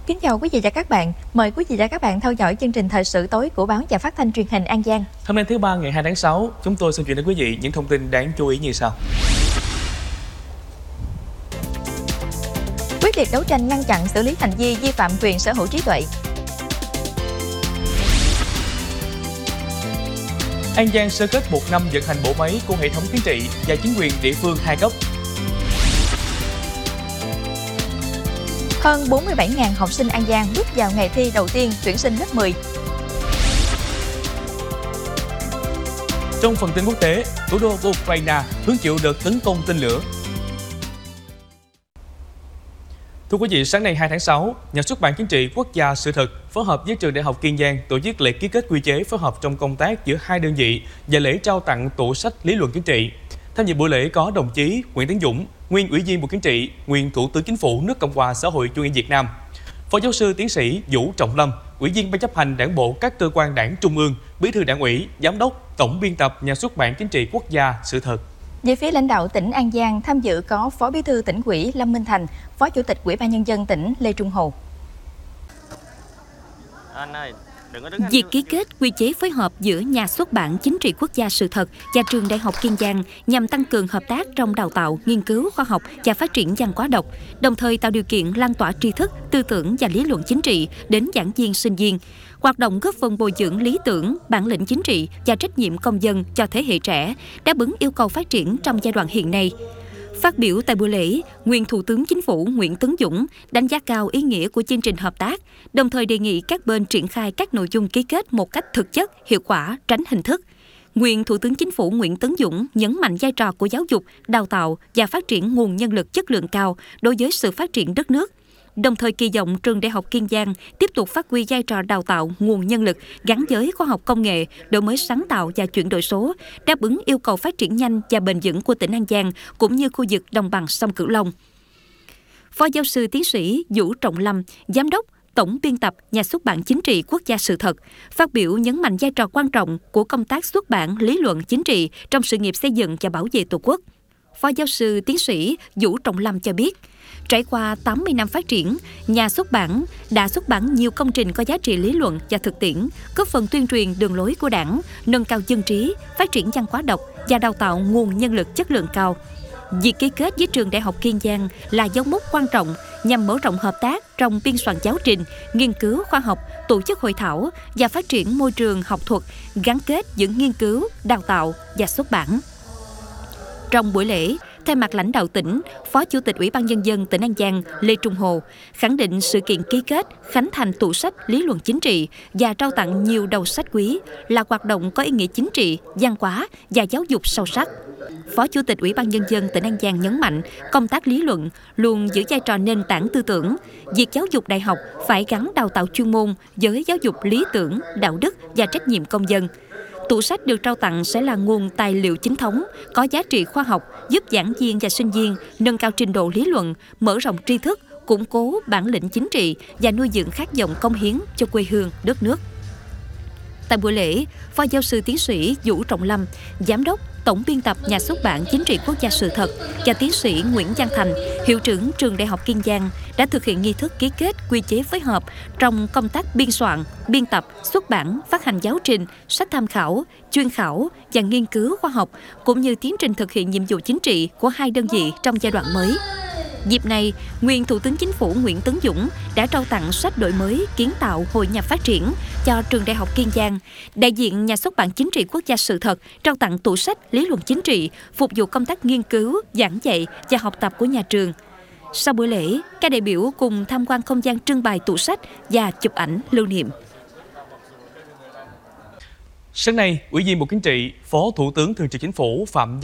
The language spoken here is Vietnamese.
Kính chào quý vị và các bạn. Mời quý vị và các bạn theo dõi chương trình thời sự tối của báo và phát thanh truyền hình An Giang. Hôm nay thứ Ba ngày 2 tháng 6, chúng tôi xin chuyển đến quý vị những thông tin đáng chú ý như sau. Quyết liệt đấu tranh ngăn chặn xử lý hành vi vi phạm quyền sở hữu trí tuệ. An Giang sơ kết 1 năm vận hành bộ máy của hệ thống chính trị và chính quyền địa phương 2 cấp. Hơn 47.000 học sinh An Giang bước vào ngày thi đầu tiên tuyển sinh lớp 10. Trong phần tin quốc tế, thủ đô của Ukraine hứng chịu đợt tấn công tên lửa. Thưa quý vị, sáng nay 2 tháng 6, Nhà xuất bản Chính trị Quốc gia Sự thật phối hợp với Trường Đại học Kiên Giang tổ chức lễ ký kết quy chế phối hợp trong công tác giữa hai đơn vị và lễ trao tặng tủ sách lý luận chính trị. Tham dự buổi lễ có đồng chí Nguyễn Tấn Dũng, nguyên Ủy viên Bộ Chính trị, nguyên Thủ tướng Chính phủ nước Cộng hòa Xã hội Chủ nghĩa Việt Nam; Phó giáo sư tiến sĩ Vũ Trọng Lâm, Ủy viên Ban chấp hành Đảng bộ các cơ quan Đảng Trung ương, Bí thư Đảng ủy, Giám đốc, Tổng biên tập Nhà xuất bản Chính trị Quốc gia Sự thật. Về phía lãnh đạo tỉnh An Giang, tham dự có Phó Bí thư Tỉnh ủy Lâm Minh Thành, Phó Chủ tịch Ủy ban Nhân dân tỉnh Lê Trung Hồ. Việc ký kết quy chế phối hợp giữa Nhà xuất bản Chính trị Quốc gia Sự thật và Trường Đại học Kiên Giang nhằm tăng cường hợp tác trong đào tạo, nghiên cứu khoa học và phát triển văn hóa đọc, đồng thời tạo điều kiện lan tỏa tri thức, tư tưởng và lý luận chính trị đến giảng viên, sinh viên. Hoạt động góp phần bồi dưỡng lý tưởng, bản lĩnh chính trị và trách nhiệm công dân cho thế hệ trẻ, đáp ứng yêu cầu phát triển trong giai đoạn hiện nay. Phát biểu tại buổi lễ, nguyên Thủ tướng Chính phủ Nguyễn Tấn Dũng đánh giá cao ý nghĩa của chương trình hợp tác, đồng thời đề nghị các bên triển khai các nội dung ký kết một cách thực chất, hiệu quả, tránh hình thức. Nguyên Thủ tướng Chính phủ Nguyễn Tấn Dũng nhấn mạnh vai trò của giáo dục, đào tạo và phát triển nguồn nhân lực chất lượng cao đối với sự phát triển đất nước. Đồng thời kỳ vọng Trường Đại học Kiên Giang tiếp tục phát huy vai trò đào tạo nguồn nhân lực gắn với khoa học công nghệ, đổi mới sáng tạo và chuyển đổi số, đáp ứng yêu cầu phát triển nhanh và bền vững của tỉnh An Giang cũng như khu vực đồng bằng sông Cửu Long. Phó giáo sư tiến sĩ Vũ Trọng Lâm, Giám đốc, Tổng biên tập Nhà xuất bản Chính trị Quốc gia Sự thật, phát biểu nhấn mạnh vai trò quan trọng của công tác xuất bản lý luận chính trị trong sự nghiệp xây dựng và bảo vệ Tổ quốc. Phó giáo sư tiến sĩ Vũ Trọng Lâm cho biết, trải qua 80 năm phát triển, Nhà xuất bản đã xuất bản nhiều công trình có giá trị lý luận và thực tiễn, góp phần tuyên truyền đường lối của Đảng, nâng cao dân trí, phát triển văn hóa đọc và đào tạo nguồn nhân lực chất lượng cao. Việc ký kết với Trường Đại học Kiên Giang là dấu mốc quan trọng nhằm mở rộng hợp tác trong biên soạn giáo trình, nghiên cứu khoa học, tổ chức hội thảo và phát triển môi trường học thuật gắn kết giữa nghiên cứu, đào tạo và xuất bản. Trong buổi lễ, thay mặt lãnh đạo tỉnh, Phó Chủ tịch Ủy ban Nhân dân tỉnh An Giang Lê Trung Hồ khẳng định sự kiện ký kết, khánh thành tủ sách lý luận chính trị và trao tặng nhiều đầu sách quý là hoạt động có ý nghĩa chính trị, văn hóa và giáo dục sâu sắc. Phó Chủ tịch Ủy ban Nhân dân tỉnh An Giang nhấn mạnh công tác lý luận luôn giữ vai trò nền tảng tư tưởng. Việc giáo dục đại học phải gắn đào tạo chuyên môn với giáo dục lý tưởng, đạo đức và trách nhiệm công dân. Tủ sách được trao tặng sẽ là nguồn tài liệu chính thống, có giá trị khoa học, giúp giảng viên và sinh viên nâng cao trình độ lý luận, mở rộng tri thức, củng cố bản lĩnh chính trị và nuôi dưỡng khát vọng cống hiến cho quê hương, đất nước. Tại buổi lễ, Phó giáo sư tiến sĩ Vũ Trọng Lâm, Giám đốc, Tổng biên tập Nhà xuất bản Chính trị Quốc gia Sự thật và tiến sĩ Nguyễn Văn Thành, Hiệu trưởng Trường Đại học Kiên Giang đã thực hiện nghi thức ký kết quy chế phối hợp trong công tác biên soạn, biên tập, xuất bản, phát hành giáo trình, sách tham khảo, chuyên khảo và nghiên cứu khoa học, cũng như tiến trình thực hiện nhiệm vụ chính trị của hai đơn vị trong giai đoạn mới. Dịp này, nguyên Thủ tướng Chính phủ Nguyễn Tấn Dũng đã trao tặng sách đổi mới, kiến tạo, hội nhập phát triển cho Trường Đại học Kiên Giang. Đại diện Nhà xuất bản Chính trị Quốc gia Sự thật trao tặng tủ sách lý luận chính trị, phục vụ công tác nghiên cứu, giảng dạy và học tập của nhà trường. Sau buổi lễ, các đại biểu cùng tham quan không gian trưng bày tủ sách và chụp ảnh lưu niệm. Sáng nay, Ủy viên Bộ Chính trị, Phó Thủ tướng Thường trực Chính phủ Phạm